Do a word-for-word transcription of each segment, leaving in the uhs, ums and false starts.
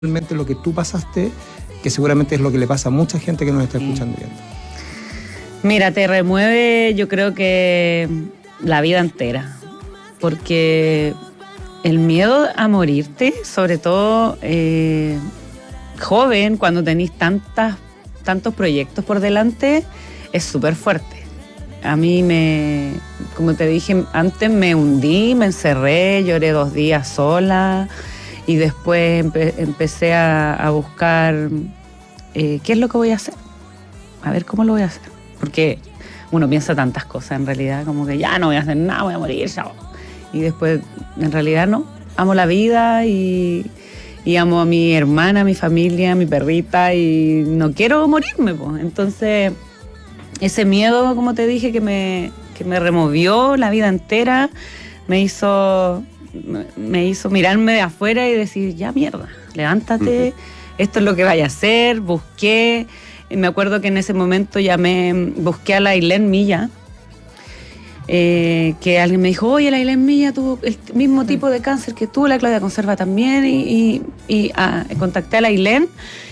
realmente lo que tú pasaste, que seguramente es lo que le pasa a mucha gente que nos está escuchando y viendo. Mira, te remueve, yo creo que la vida entera, porque el miedo a morirte, sobre todo eh, joven, cuando tenés tantas, tantos proyectos por delante, es súper fuerte. A mí me, como te dije antes, me hundí, me encerré, lloré dos días sola y después empe- empecé a, a buscar eh, qué es lo que voy a hacer, a ver cómo lo voy a hacer. Porque uno piensa tantas cosas en realidad, como que ya no voy a hacer nada, voy a morir, chao. Y después, en realidad no, amo la vida y, y amo a mi hermana, a mi familia, a mi perrita y no quiero morirme, pues. Entonces, ese miedo, como te dije, que me, que me removió la vida entera, me hizo, me hizo mirarme de afuera y decir, ya mierda, levántate, uh-huh. Esto es lo que vaya a hacer, busqué. Me acuerdo que en ese momento llamé, busqué a la Ailén Milla, eh, que alguien me dijo, oye, la Ailén Milla tuvo el mismo tipo de cáncer que tú, la Claudia Conserva también, y, y, y ah, contacté a la Ailén,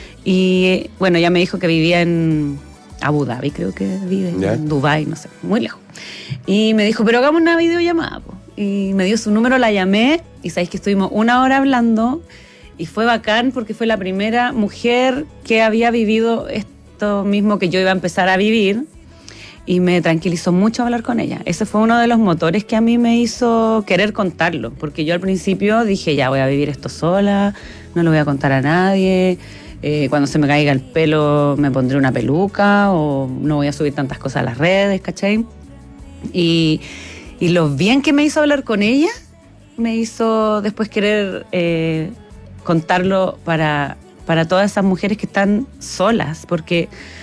y bueno, ella me dijo que vivía en Abu Dhabi, creo que vive, ¿ya? En Dubái, no sé, muy lejos. Y me dijo, pero hagamos una videollamada, po. Y me dio su número, la llamé, y sabéis que estuvimos una hora hablando, y fue bacán porque fue la primera mujer que había vivido esto mismo que yo iba a empezar a vivir, y me tranquilizó mucho hablar con ella. Ese fue uno de los motores que a mí me hizo querer contarlo, porque yo al principio dije, ya voy a vivir esto sola, no lo voy a contar a nadie, eh, cuando se me caiga el pelo me pondré una peluca, o no voy a subir tantas cosas a las redes, ¿cachai? Y, y lo bien que me hizo hablar con ella, me hizo después querer eh, contarlo para... para todas esas mujeres que están solas, porque,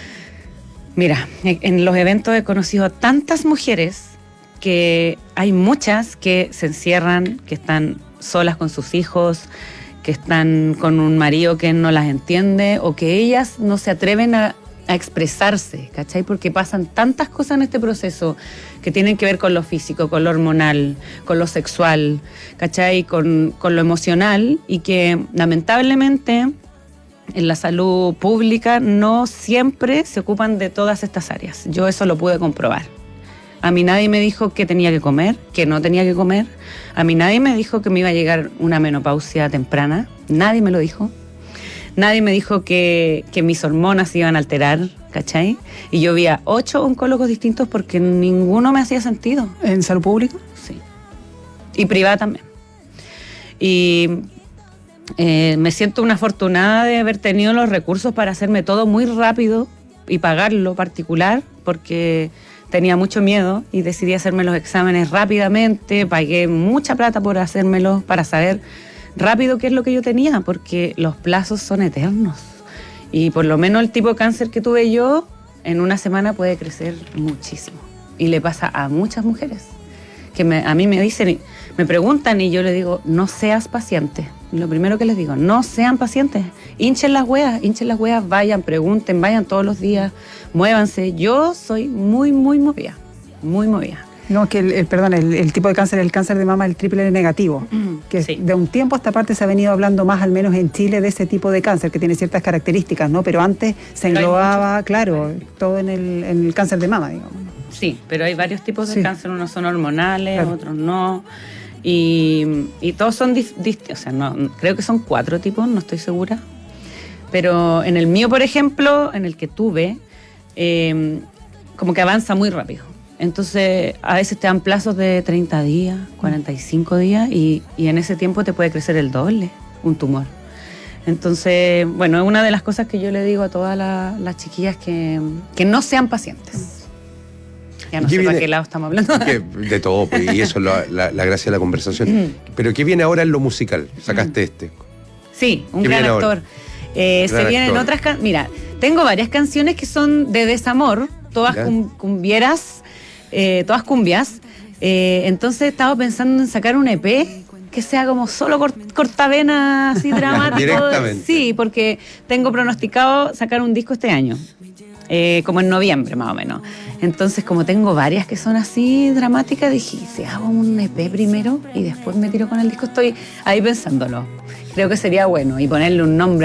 mira, en los eventos he conocido a tantas mujeres que hay muchas que se encierran, que están solas con sus hijos, que están con un marido que no las entiende, o que ellas no se atreven a, a expresarse, ¿cachai? Porque pasan tantas cosas en este proceso que tienen que ver con lo físico, con lo hormonal, con lo sexual, ¿cachai? Con, con lo emocional, y que lamentablemente en la salud pública no siempre se ocupan de todas estas áreas. Yo eso lo pude comprobar. A mí nadie me dijo que tenía que comer, que no tenía que comer. A mí nadie me dijo que me iba a llegar una menopausia temprana. Nadie me lo dijo. Nadie me dijo que, que mis hormonas se iban a alterar, ¿cachai? Y yo vi a ocho oncólogos distintos porque ninguno me hacía sentido. ¿En salud pública? Sí. Y privada también. Y... Eh, me siento una afortunada de haber tenido los recursos para hacerme todo muy rápido y pagarlo particular, porque tenía mucho miedo y decidí hacerme los exámenes rápidamente, pagué mucha plata por hacérmelos para saber rápido qué es lo que yo tenía, porque los plazos son eternos y por lo menos el tipo de cáncer que tuve yo en una semana puede crecer muchísimo, y le pasa a muchas mujeres que me, a mí me dicen, me preguntan y yo les digo, no seas paciente. Lo primero que les digo, no sean pacientes, hinchen las hueas, hinchen las hueas, vayan, pregunten, vayan todos los días, muévanse. Yo soy muy, muy movida, muy movida. No, es que el, el, perdón, el, el tipo de cáncer, el cáncer de mama, el triple negativo, mm, que sí. De un tiempo a esta parte se ha venido hablando más, al menos en Chile, de ese tipo de cáncer, que tiene ciertas características, ¿no? Pero antes se pero englobaba, claro, todo en el, en el cáncer de mama, digamos. Sí, pero hay varios tipos de sí. cáncer, unos son hormonales, claro. Otros no. Y, y todos son distintos, o sea, no, creo que son cuatro tipos, no estoy segura. Pero en el mío, por ejemplo, en el que tuve, eh, como que avanza muy rápido. Entonces, a veces te dan plazos de treinta días, cuarenta y cinco días, y, y en ese tiempo te puede crecer el doble, un tumor. Entonces, bueno, es una de las cosas que yo le digo a todas la, las chiquillas que, que no sean pacientes. Ya no sé para qué lado estamos hablando. De todo, y eso es la, la, la gracia de la conversación. Pero ¿qué viene ahora en lo musical? Sacaste este. Sí, un gran actor. Eh, gran se vienen actor. Otras canciones. Mira, tengo varias canciones que son de desamor, todas cum, cumbieras, eh, todas cumbias. Eh, entonces estaba pensando en sacar un E P que sea como solo cort, cortavenas, así dramático. Directamente. Sí, porque tengo pronosticado sacar un disco este año. eh, como en noviembre más o menos. Entonces, como tengo varias que son así dramáticas, dije, si hago un E P primero y después me tiro con el disco, estoy ahí pensándolo. Creo que sería bueno y ponerle un nombre